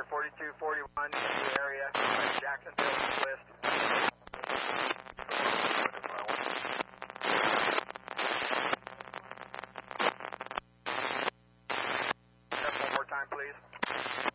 Roger, 4241 in the area, Jacksonville, West. One more time, please.